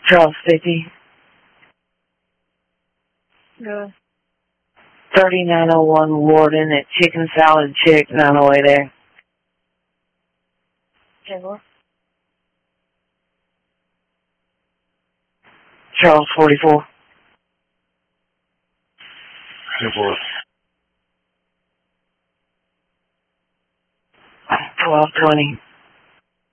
Charles 50. Go. 3901 Warden at Chicken Salad Chick on the way there. Table. Charles 44. 10-4. 1220.